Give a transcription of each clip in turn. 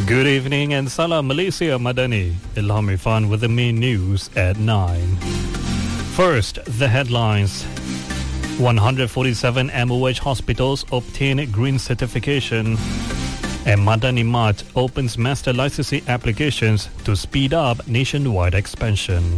Good evening and Salam Malaysia Madani. Ilham Irfan with the main news at 9. First, the headlines. 147 MOH hospitals obtain green certification. And Madani Mart opens master licensing applications to speed up nationwide expansion.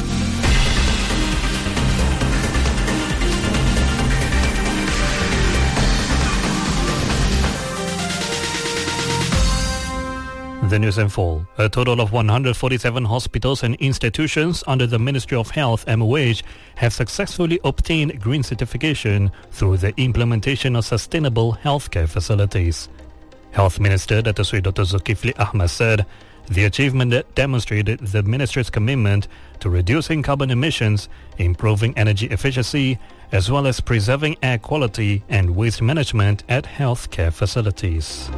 The news in full. A total of 147 hospitals and institutions under the Ministry of Health MOH have successfully obtained green certification through the implementation of sustainable healthcare facilities. Health Minister Dr. Zulkifli Ahmad said the achievement demonstrated the ministry's commitment to reducing carbon emissions, improving energy efficiency, as well as preserving air quality and waste management at healthcare facilities.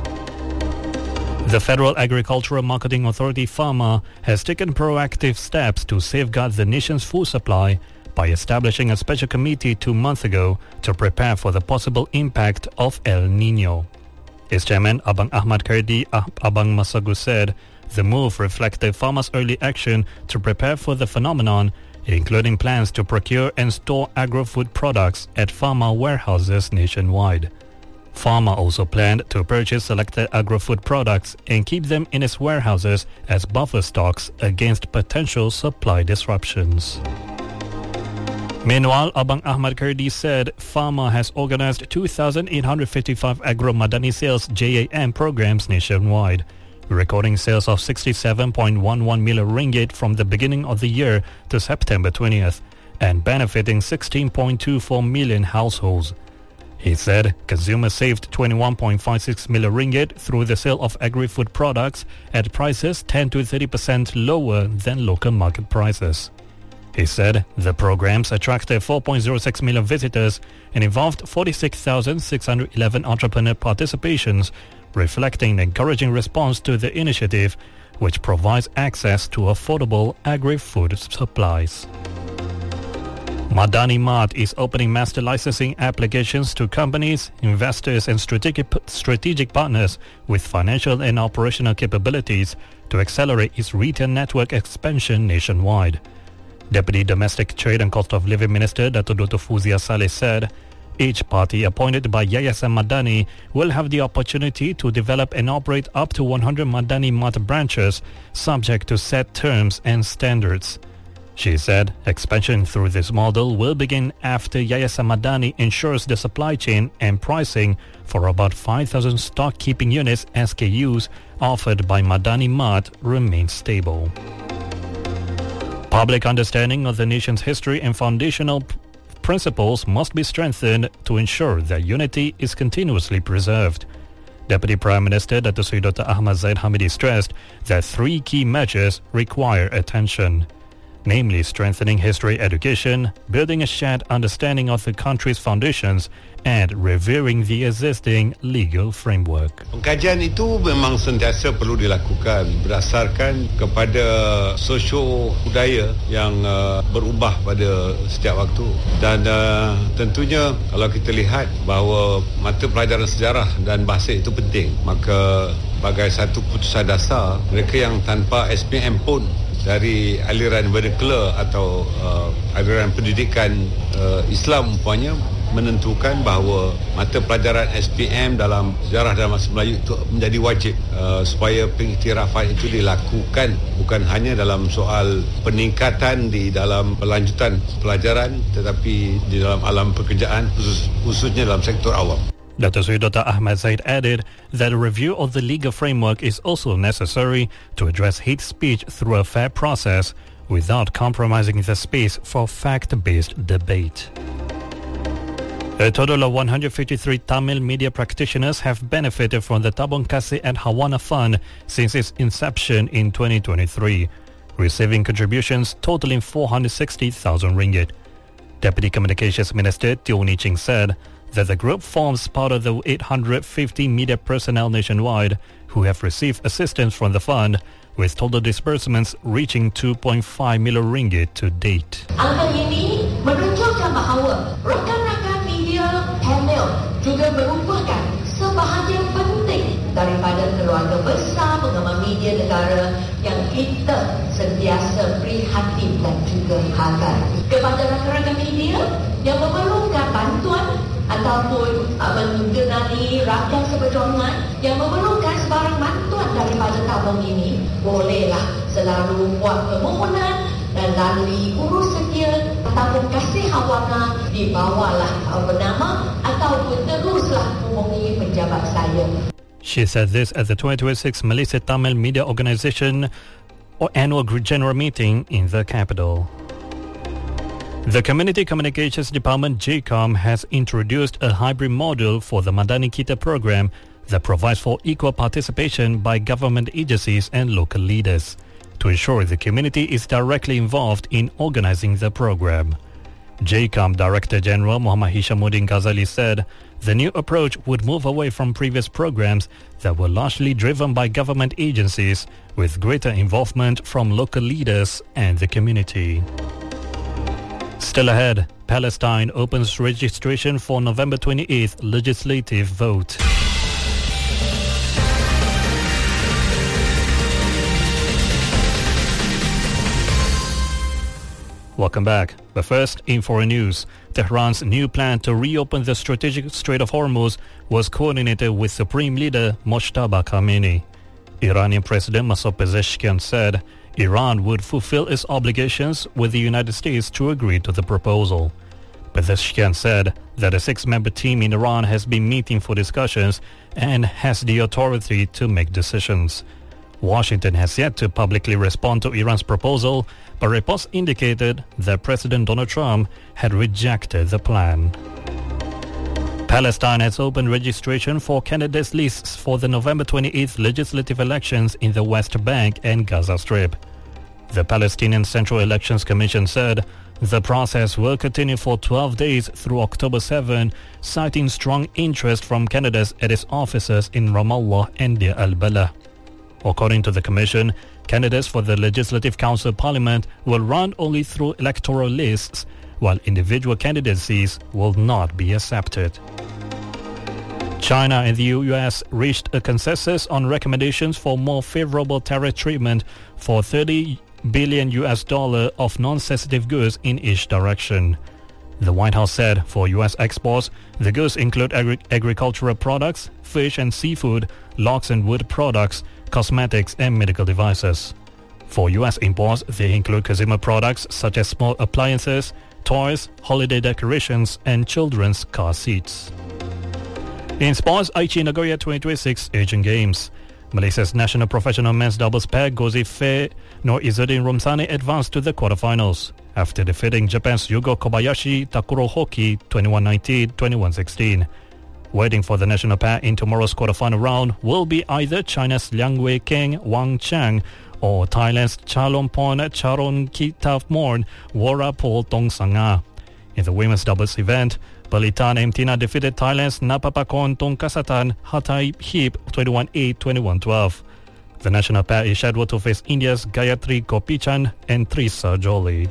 The Federal Agricultural Marketing Authority (FAMA) has taken proactive steps to safeguard the nation's food supply by establishing a special committee 2 months ago to prepare for the possible impact of El Niño. Its chairman, Abang Ahmad Khairdi Abang Masagu, said the move reflected FAMA's early action to prepare for the phenomenon, including plans to procure and store agro-food products at FAMA warehouses nationwide. FAMA also planned to purchase selected agro-food products and keep them in its warehouses as buffer stocks against potential supply disruptions. Meanwhile, Abang Ahmad Khairdi said FAMA has organized 2,855 Agro-Madani Sales JAM programs nationwide, recording sales of 67.11 million ringgit from the beginning of the year to September 20th and benefiting 16.24 million households. He said consumers saved 21.56 million ringgit through the sale of agri-food products at prices 10 to 30% lower than local market prices. He said the programs attracted 4.06 million visitors and involved 46,611 entrepreneur participations, reflecting an encouraging response to the initiative, which provides access to affordable agri-food supplies. Madani Mart is opening master licensing applications to companies, investors and strategic partners with financial and operational capabilities to accelerate its retail network expansion nationwide. Deputy Domestic Trade and Cost of Living Minister Dato' Dr. Fuzia Saleh said each party appointed by Yayasan Madani will have the opportunity to develop and operate up to 100 Madani Mart branches subject to set terms and standards. She said expansion through this model will begin after Yayasan Madani ensures the supply chain and pricing for about 5,000 stock keeping units SKUs offered by Madani Mart remains stable. Public understanding of the nation's history and foundational principles must be strengthened to ensure that unity is continuously preserved. Deputy Prime Minister Dato' Sri Dr. Ahmad Zaid Hamidi stressed that 3 key measures require attention, namely strengthening history education, building a shared understanding of the country's foundations, and reviewing the existing legal framework. Pengkajian itu memang sentiasa perlu dilakukan berdasarkan kepada sosio-budaya yang berubah pada setiap waktu. Dan tentunya kalau kita lihat bahawa mata pelajaran sejarah dan bahasa itu penting, maka sebagai satu keputusan dasar, mereka yang tanpa SPM pun dari aliran vernacular atau aliran pendidikan Islam umpamanya menentukan bahawa mata pelajaran SPM dalam sejarah dan bahasa Melayu itu menjadi wajib supaya pengiktirafan itu dilakukan bukan hanya dalam soal peningkatan di dalam lanjutan pelajaran tetapi di dalam alam pekerjaan khususnya dalam sektor awam. Dr. Sri Dr. Ahmad Zaid added that a review of the legal framework is also necessary to address hate speech through a fair process without compromising the space for fact-based debate. A total of 153 Tamil media practitioners have benefited from the Tabung Kasih and Hawana Fund since its inception in 2023, receiving contributions totaling 460,000 ringgit. Deputy Communications Minister Teo Ni Ching said that the group forms part of the 850 media personnel nationwide who have received assistance from the fund, with total disbursements reaching 2.5 million ringgit to date. Angka ini menunjukkan bahawa rakan-rakan media panel juga merupakan sebahagian penting daripada keluarga keluarga besar, pengamal media negara yang kita sentiasa prihatin dan juga hargai. Kepada rakan-rakan media yang memerlukan bantuan ataupun mengenali rakan seperjuangan yang memerlukan sebarang bantuan daripada tabung ini, bolehlah selalu buat permohonan dan lalui urus setia ataupun kasih hawana di bawahlah bernama ataupun teruslah hubungi pejabat saya. She said this at the 2026 Malaysia Tamil Media Organisation annual general meeting in the capital. The Community Communications Department JCOM has introduced a hybrid model for the Madani Kita program that provides for equal participation by government agencies and local leaders to ensure the community is directly involved in organizing the program. JCOM Director General Muhammad Hishamuddin Ghazali said the new approach would move away from previous programs that were largely driven by government agencies with greater involvement from local leaders and the community. Still ahead, Palestine opens registration for November 28th legislative vote. Welcome back. But first, in foreign news, Tehran's new plan to reopen the strategic Strait of Hormuz was coordinated with Supreme Leader Mojtaba Khamenei. Iranian President Masoud Pezeshkian said Iran would fulfill its obligations with the United States to agree to the proposal. Pezeshkian said that a 6-member team in Iran has been meeting for discussions and has the authority to make decisions. Washington has yet to publicly respond to Iran's proposal, but reports indicated that President Donald Trump had rejected the plan. Palestine has opened registration for candidates lists for the November 28th legislative elections in the West Bank and Gaza Strip. The Palestinian Central Elections Commission said the process will continue for 12 days through October 7, citing strong interest from candidates at its offices in Ramallah and Deir al-Balah. According to the Commission, candidates for the Legislative Council Parliament will run only through electoral lists, while individual candidacies will not be accepted. China and the US reached a consensus on recommendations for more favorable tariff treatment for $30 billion of non-sensitive goods in each direction. The White House said for US exports, the goods include agricultural products, fish and seafood, logs and wood products, cosmetics and medical devices. For US imports, they include consumer products such as small appliances, toys, holiday decorations and children's car seats. In sports, Aichi Nagoya 2026 Asian Games. Malaysia's national professional men's doubles pair Gozi Fei nor Izzuddin Romsani advanced to the quarterfinals after defeating Japan's Yugo Kobayashi Takuro Hoki 21-19, 21-16. Waiting for the national pair in tomorrow's quarterfinal round will be either China's Liang Wei Keng Wang Chang or Thailand's Chalompon Charoenkitavmorn Worapol Tongsanga. In the women's doubles event, Balitan Emtina defeated Thailand's Napapakon Tongkasatan Hatay Hip 21-8, 21-12. The national pair is scheduled to face India's Gayatri Gopichan and Trisa Jolie.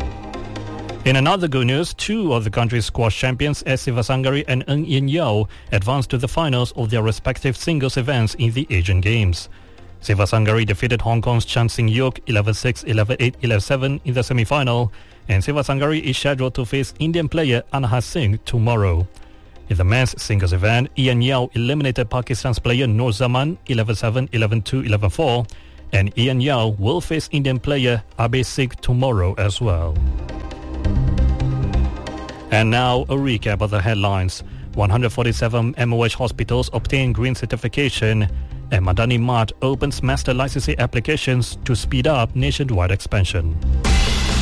In another good news, two of the country's squash champions, Siva Sangari and Ng Yin Yao, advanced to the finals of their respective singles events in the Asian Games. Siva Sangari defeated Hong Kong's Chan Sing Yuk 11-6, 11-8, 11-7 in the semi-final, and Siva Sangari is scheduled to face Indian player Anahad Singh tomorrow. In the men's singles event, Ian Yao eliminated Pakistan's player Noor Zaman 11-7, 11-2, 11-4, and Ian Yao will face Indian player Abe Sikh tomorrow as well. And now a recap of the headlines. 147 MOH hospitals obtain green certification, and Madani Mart opens master licensing applications to speed up nationwide expansion.